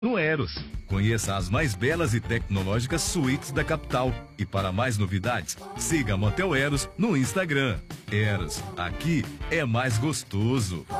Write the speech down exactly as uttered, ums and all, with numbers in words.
no Eros. Conheça as mais belas e tecnológicas suítes da capital. E para mais novidades, siga a Motel Eros no Instagram. Eros, aqui é mais gostoso.